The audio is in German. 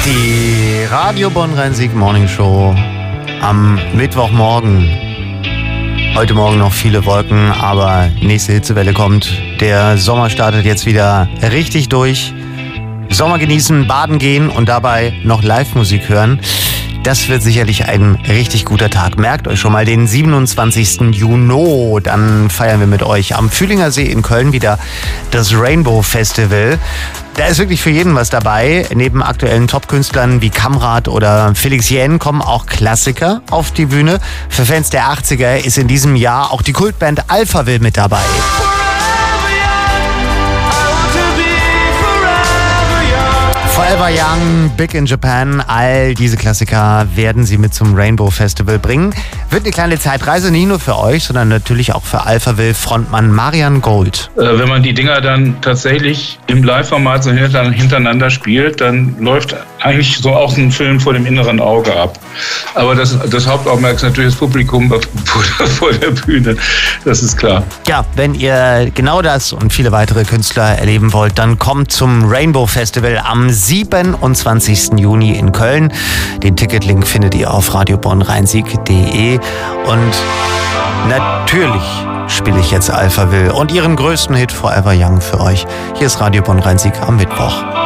Die Radio Bonn-Rhein-Sieg Morning Show am Mittwochmorgen. Heute Morgen noch viele Wolken, aber nächste Hitzewelle kommt. Der Sommer startet jetzt wieder richtig durch. Sommer genießen, baden gehen und dabei noch Live-Musik hören. Das wird sicherlich ein richtig guter Tag. Merkt euch schon mal den 27. Juni. Dann feiern wir mit euch am Fühlinger See in Köln wieder das Rainbow Festival. Da ist wirklich für jeden was dabei. Neben aktuellen Top-Künstlern wie Kamrat oder Felix Jähn kommen auch Klassiker auf die Bühne. Für Fans der 80er ist in diesem Jahr auch die Kultband Alphaville mit dabei. Forever Young, Big in Japan, all diese Klassiker werden sie mit zum Rainbow Festival bringen. Wird eine kleine Zeitreise, nicht nur für euch, sondern natürlich auch für Alphaville Frontmann Marian Gold. Wenn man die Dinger dann tatsächlich im Live-Format so hintereinander spielt, dann läuft eigentlich so auch ein Film vor dem inneren Auge ab. Aber das Hauptaugenmerk ist natürlich das Publikum vor der Bühne, das ist klar. Ja, wenn ihr genau das und viele weitere Künstler erleben wollt, dann kommt zum Rainbow Festival am 27. Juni in Köln. Den Ticketlink findet ihr auf radiobonnrheinsig.de. Und natürlich spiele ich jetzt Alphaville und ihren größten Hit Forever Young für euch. Hier ist Radio Bonn-Rhein-Sieg am Mittwoch.